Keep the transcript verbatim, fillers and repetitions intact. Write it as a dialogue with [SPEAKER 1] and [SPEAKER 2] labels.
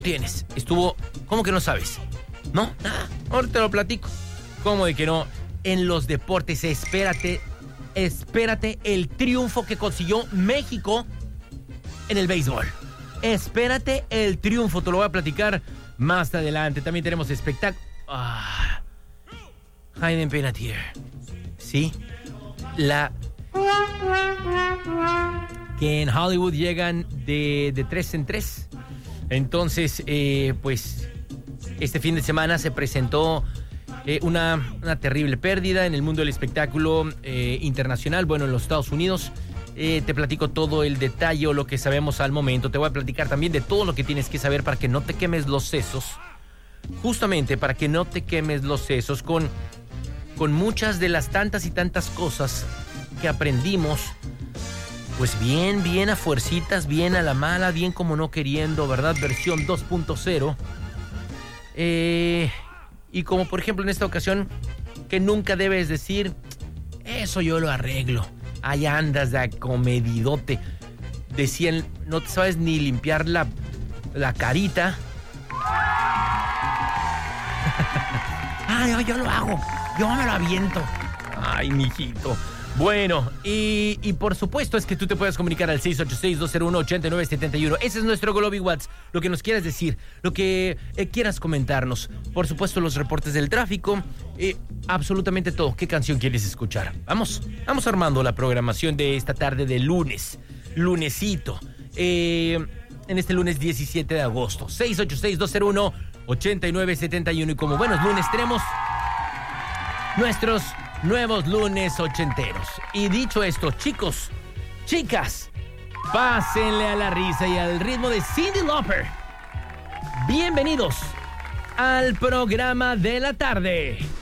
[SPEAKER 1] tienes. Estuvo... ¿Cómo que no sabes? ¿No? Nada. Ahora te lo platico. ¿Cómo de que no? En los deportes, espérate, espérate el triunfo que consiguió México en el béisbol. Espérate el triunfo, te lo voy a platicar más adelante. También tenemos espectáculo. Ah, Hayden Panettiere. Sí, la... que en Hollywood llegan de, de tres en tres. Entonces, eh, pues, este fin de semana se presentó eh, una, una terrible pérdida en el mundo del espectáculo eh, internacional, bueno, en los Estados Unidos. Eh, te platico todo el detalle o lo que sabemos al momento. Te voy a platicar también de todo lo que tienes que saber para que no te quemes los sesos. Justamente para que no te quemes los sesos con, con muchas de las tantas y tantas cosas que aprendimos. Pues bien, bien a fuercitas, bien a la mala, bien como no queriendo, ¿verdad? Versión dos punto cero. Eh, y como por ejemplo en esta ocasión, que nunca debes decir, eso yo lo arreglo. Ahí andas de acomedidote. Decían, no te sabes ni limpiar la, la carita. Ay, yo, yo lo hago, yo me lo aviento. Ay, mijito. Bueno, y, y por supuesto es que tú te puedes comunicar al seis ocho seis, dos cero uno, ocho nueve siete uno. Ese es nuestro Globy WhatsApp. Lo que nos quieras decir, lo que eh, quieras comentarnos. Por supuesto, los reportes del tráfico, eh, absolutamente todo. ¿Qué canción quieres escuchar? Vamos, vamos armando la programación de esta tarde de lunes. Lunesito. Eh, en este lunes diecisiete de agosto. seis ocho seis, dos cero uno, ocho nueve siete uno. Y como buenos lunes tenemos nuestros nuevos lunes ochenteros. Y dicho esto, chicos, chicas, pásenle a la risa y al ritmo de Cyndi Lauper. Bienvenidos al programa de la tarde.